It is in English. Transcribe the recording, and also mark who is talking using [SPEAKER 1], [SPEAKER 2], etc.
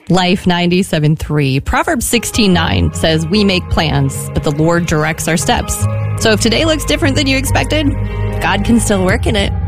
[SPEAKER 1] Life 97.3. Proverbs 16:9 says, we make plans, but the Lord directs our steps. So if today looks different than you expected, God can still work in it.